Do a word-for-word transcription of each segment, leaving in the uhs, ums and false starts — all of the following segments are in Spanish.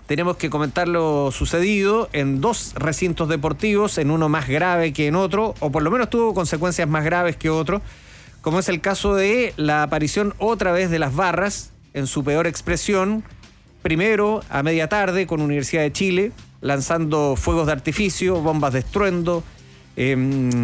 tenemos que comentar lo sucedido en dos recintos deportivos, en uno más grave que en otro, o por lo menos tuvo consecuencias más graves que otro, como es el caso de la aparición otra vez de las barras en su peor expresión, primero a media tarde con Universidad de Chile, lanzando fuegos de artificio, bombas de estruendo, eh,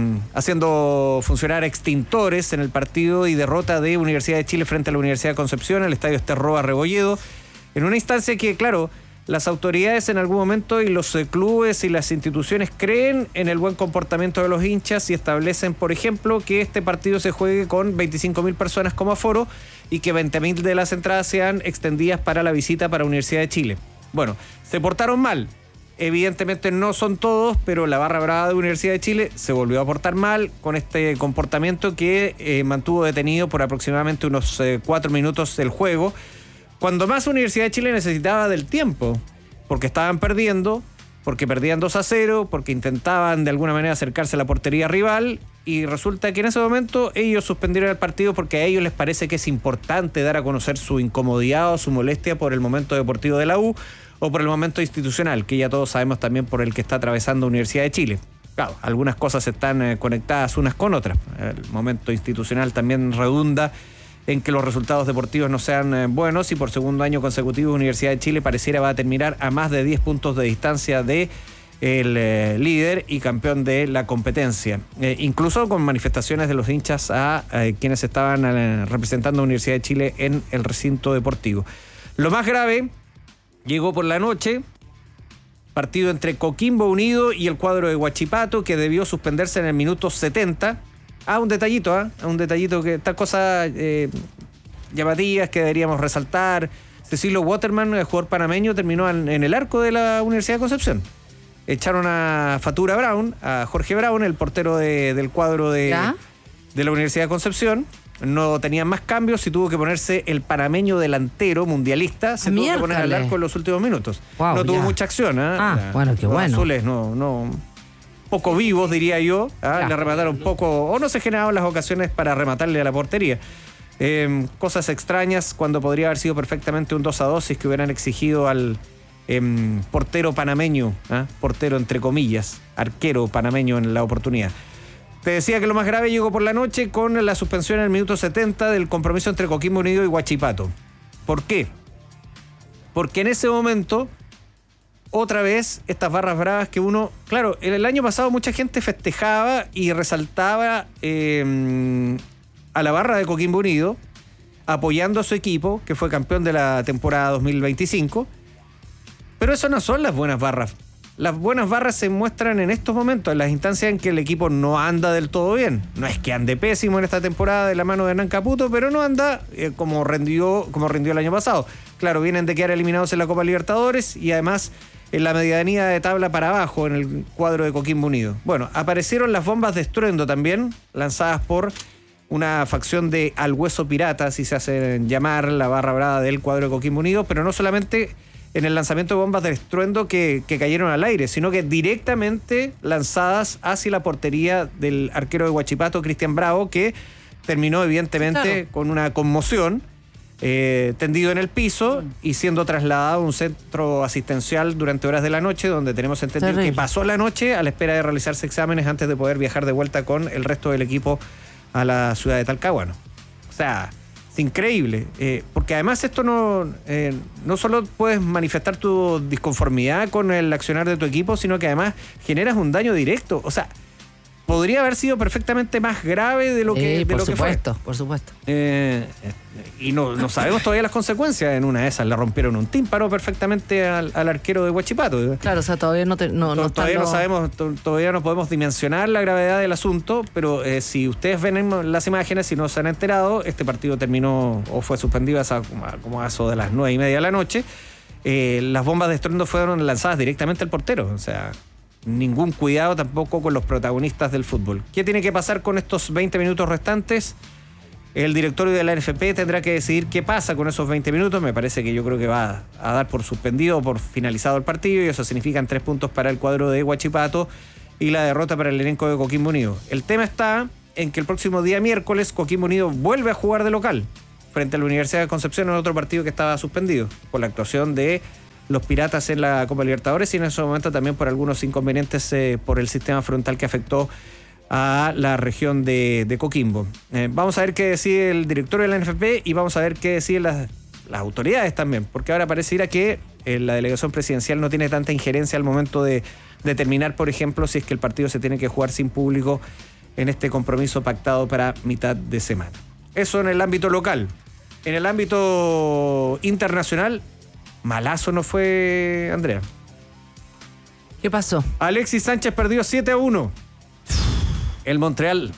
haciendo funcionar extintores en el partido y derrota de Universidad de Chile frente a la Universidad de Concepción, el estadio Esterroa Rebolledo, en una instancia que, claro, las autoridades en algún momento y los eh, clubes y las instituciones creen en el buen comportamiento de los hinchas y establecen, por ejemplo, que este partido se juegue con veinticinco mil personas como aforo y que veinte mil de las entradas sean extendidas para la visita para Universidad de Chile. Bueno, se portaron mal. Evidentemente no son todos, pero la barra brava de Universidad de Chile se volvió a portar mal con este comportamiento que eh, mantuvo detenido por aproximadamente unos eh, cuatro minutos el juego, cuando más Universidad de Chile necesitaba del tiempo, porque estaban perdiendo, porque perdían dos a cero, porque intentaban de alguna manera acercarse a la portería rival, y resulta que en ese momento ellos suspendieron el partido porque a ellos les parece que es importante dar a conocer su incomodidad o su molestia por el momento deportivo de la U o por el momento institucional, que ya todos sabemos también por el que está atravesando Universidad de Chile. Claro, algunas cosas están eh, conectadas unas con otras. El momento institucional también redunda en que los resultados deportivos no sean eh, buenos, y por segundo año consecutivo Universidad de Chile pareciera va a terminar a más de diez puntos de distancia de el eh, líder y campeón de la competencia, eh, incluso con manifestaciones de los hinchas a eh, quienes estaban eh, representando a Universidad de Chile en el recinto deportivo. Lo más grave llegó por la noche, partido entre Coquimbo Unido y el cuadro de Huachipato, que debió suspenderse en el minuto setenta. Ah, un detallito, ¿eh? un detallito que estas cosas eh, llamativas que deberíamos resaltar. Cecilio Waterman, el jugador panameño, terminó en, en el arco de la Universidad de Concepción. Echaron a Fatura Brown, a Jorge Brown, el portero de, del cuadro de, de la Universidad de Concepción. No tenían más cambios y tuvo que ponerse el panameño delantero mundialista. Se tuvo que poner al arco en los últimos minutos. Wow, no ya. tuvo mucha acción. ¿eh? Ah, la, bueno, qué los bueno. azules no... no poco vivos, diría yo, ¿ah? Le remataron poco, o no se generaban las ocasiones para rematarle a la portería. Eh, cosas extrañas cuando podría haber sido perfectamente un dos a dos si es que hubieran exigido al eh, portero panameño, ¿ah? portero entre comillas, arquero panameño en la oportunidad. Te decía que lo más grave llegó por la noche con la suspensión en el minuto setenta del compromiso entre Coquimbo Unido y Huachipato. ¿Por qué? Porque en ese momento... Otra vez, estas barras bravas que uno... Claro, el año pasado mucha gente festejaba y resaltaba eh, a la barra de Coquimbo Unido, apoyando a su equipo, que fue campeón de la temporada dos mil veinticinco. Pero eso no son las buenas barras. Las buenas barras se muestran en estos momentos, en las instancias en que el equipo no anda del todo bien. No es que ande pésimo en esta temporada de la mano de Hernán Caputo, pero no anda eh, como rendió, como rindió el año pasado. Claro, vienen de quedar eliminados en la Copa Libertadores y además... en la medianía de tabla para abajo en el cuadro de Coquimbo Unido. Bueno, aparecieron las bombas de estruendo también, lanzadas por una facción de Al Hueso Pirata, así se hace llamar la barra brava del cuadro de Coquimbo Unido, pero no solamente en el lanzamiento de bombas de estruendo que, que cayeron al aire, sino que directamente lanzadas hacia la portería del arquero de Huachipato, Cristian Bravo, que terminó evidentemente claro. con una conmoción. Eh, tendido en el piso y siendo trasladado a un centro asistencial durante horas de la noche, donde tenemos entendido Terrible. que pasó la noche a la espera de realizarse exámenes antes de poder viajar de vuelta con el resto del equipo a la ciudad de Talcahuano. O sea, es increíble, eh, porque además esto no, eh, no solo puedes manifestar tu disconformidad con el accionar de tu equipo, sino que además generas un daño directo. O sea, podría haber sido perfectamente más grave de lo que, sí, de por lo que supuesto, fue. por supuesto. Eh, y no, no sabemos todavía las consecuencias. En una de esas le rompieron un tímpano perfectamente al, al arquero de Huachipato. Claro, o sea, todavía no, te, no, no todavía no lo... sabemos, to, todavía no podemos dimensionar la gravedad del asunto, pero eh, si ustedes ven las imágenes, si no se han enterado, este partido terminó o fue suspendido a esa, como a eso de las nueve y media de la noche. Eh, las bombas de estruendo fueron lanzadas directamente al portero, o sea... ningún cuidado tampoco con los protagonistas del fútbol. ¿Qué tiene que pasar con estos veinte minutos restantes? El directorio de la N F P tendrá que decidir qué pasa con esos veinte minutos. Me parece que yo creo que va a dar por suspendido o por finalizado el partido, y eso significan tres puntos para el cuadro de Huachipato y la derrota para el elenco de Coquimbo Unido. El tema está en que el próximo día miércoles Coquimbo Unido vuelve a jugar de local frente a la Universidad de Concepción en otro partido que estaba suspendido por la actuación de los Piratas en la Copa Libertadores y en ese momento también por algunos inconvenientes eh, por el sistema frontal que afectó a la región de, de Coquimbo. Eh, vamos a ver qué decide el directorio de la N F P y vamos a ver qué deciden las, las autoridades también, porque ahora pareciera que eh, la delegación presidencial no tiene tanta injerencia al momento de determinar, por ejemplo, si es que el partido se tiene que jugar sin público en este compromiso pactado para mitad de semana. Eso en el ámbito local. En el ámbito internacional, malazo no fue, Andrea. ¿Qué pasó? Alexis Sánchez perdió siete a uno. El Montreal.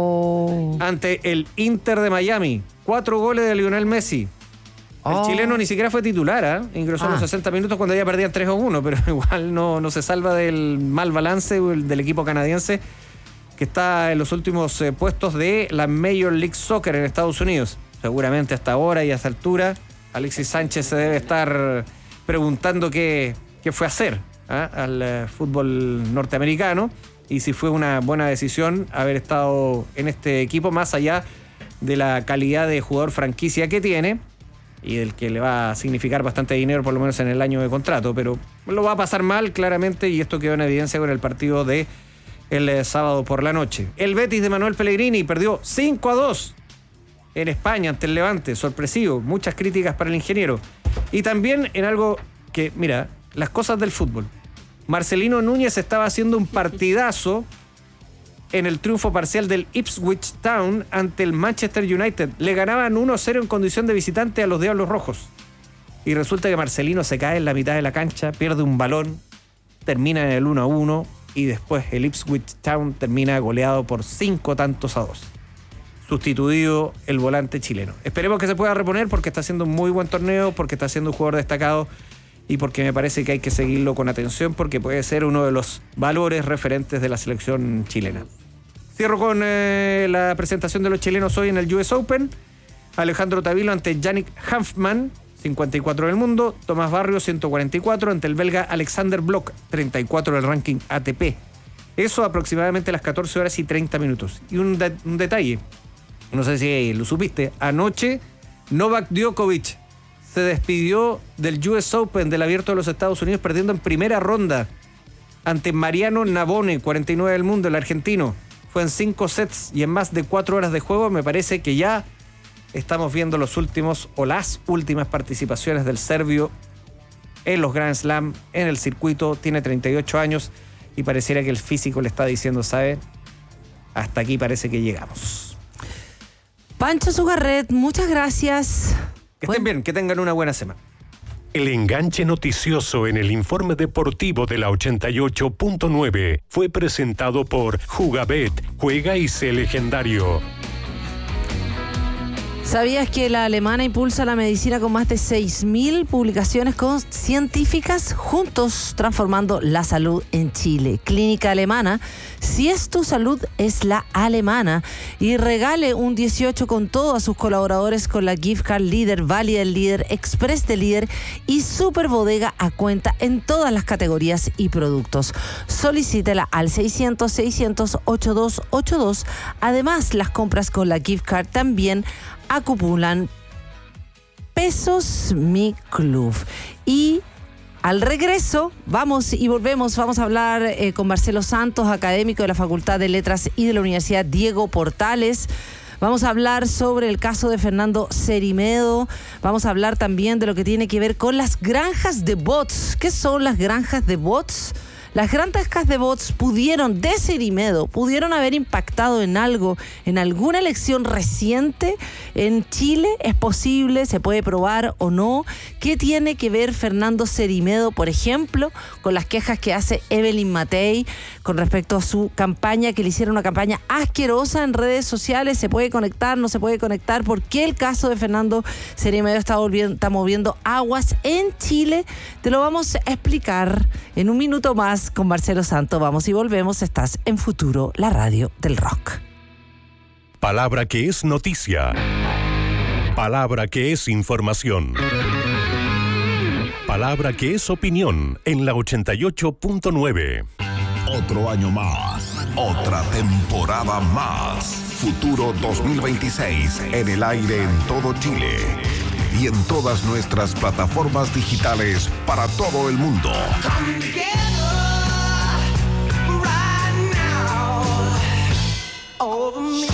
Oh. Ante el Inter de Miami. Cuatro goles de Lionel Messi. El oh. chileno ni siquiera fue titular, ¿eh? Ingresó ah. a los sesenta minutos cuando ya perdían tres a uno, pero igual no, no se salva del mal balance del equipo canadiense que está en los últimos eh, puestos de la Major League Soccer en Estados Unidos. Seguramente hasta ahora y a esta altura Alexis Sánchez se debe estar preguntando qué, qué fue a hacer ¿eh? al eh, fútbol norteamericano y si fue una buena decisión haber estado en este equipo, más allá de la calidad de jugador franquicia que tiene y del que le va a significar bastante dinero por lo menos en el año de contrato, pero lo va a pasar mal claramente y esto quedó en evidencia con el partido de el eh, sábado por la noche. El Betis de Manuel Pellegrini perdió cinco a dos en España ante el Levante, sorpresivo, muchas críticas para el ingeniero. Y también en algo que, mira, las cosas del fútbol. Marcelino Núñez estaba haciendo un partidazo en el triunfo parcial del Ipswich Town ante el Manchester United. Le ganaban uno a cero en condición de visitante a los Diablos Rojos. Y resulta que Marcelino se cae en la mitad de la cancha, pierde un balón, termina en el uno a uno y después el Ipswich Town termina goleado por cinco tantos a dos. Sustituido el volante chileno. Esperemos que se pueda reponer porque está haciendo un muy buen torneo, porque está siendo un jugador destacado y porque me parece que hay que seguirlo con atención porque puede ser uno de los valores referentes de la selección chilena. Cierro con eh, la presentación de los chilenos hoy en el U S Open. Alejandro Tavilo ante Yannick Hanfmann, cincuenta y cuatro del mundo. Tomás Barrios, ciento cuarenta y cuatro, ante el belga Alexander Bloch, treinta y cuatro del ranking A T P. Eso aproximadamente a las catorce horas y treinta minutos. Y un, de- un detalle, no sé si lo supiste, anoche Novak Djokovic se despidió del U S Open del Abierto de los Estados Unidos perdiendo en primera ronda ante Mariano Navone, cuarenta y nueve del mundo, el argentino. Fue en cinco sets y en más de cuatro horas de juego. Me parece que ya estamos viendo los últimos o las últimas participaciones del serbio en los Grand Slam, en el circuito. Tiene treinta y ocho años y pareciera que el físico le está diciendo, ¿sabe? Hasta aquí parece que llegamos. Pancho Zugarret, muchas gracias. Que estén bien, que tengan una buena semana. El enganche noticioso en el informe deportivo de la ochenta y ocho punto nueve fue presentado por Jugabet, juega y sé legendario. ¿Sabías que la alemana impulsa la medicina con más de seis mil publicaciones con científicas juntos transformando la salud en Chile? Clínica Alemana, si es tu salud, es la alemana. Y regale un dieciocho con todo a sus colaboradores con la Gift Card Líder, Válida del Líder, Express del Líder y Super Bodega a cuenta en todas las categorías y productos. Solicítela al seiscientos, seiscientos, ochenta y dos ochenta y dos. Además, las compras con la Gift Card también acumulan pesos Mi Club. Y al regreso, vamos y volvemos, vamos a hablar eh, con Marcelo Santos, académico de la Facultad de Letras y de la Universidad Diego Portales. Vamos a hablar sobre el caso de Fernando Cerimedo. Vamos a hablar también de lo que tiene que ver con las granjas de bots. ¿Qué son las granjas de bots? Las granjas de bots pudieron, de Cerimedo, pudieron haber impactado en algo, en alguna elección reciente en Chile. ¿Es posible? ¿Se puede probar o no? ¿Qué tiene que ver Fernando Cerimedo, por ejemplo, con las quejas que hace Evelyn Matei con respecto a su campaña, que le hicieron una campaña asquerosa en redes sociales? ¿Se puede conectar? ¿No se puede conectar? ¿Por qué el caso de Fernando Cerimedo está, volviendo, está moviendo aguas en Chile? Te lo vamos a explicar en un minuto más con Marcelo Santos. Vamos y volvemos. Estás en Futuro, la radio del rock. Palabra que es noticia. Palabra que es información. Palabra que es opinión en la ochenta y ocho punto nueve. Otro año más, otra temporada más. Futuro dos mil veintiséis en el aire en todo Chile. y en todas nuestras plataformas digitales para todo el mundo.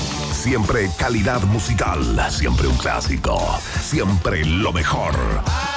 Siempre calidad musical, siempre un clásico, siempre lo mejor.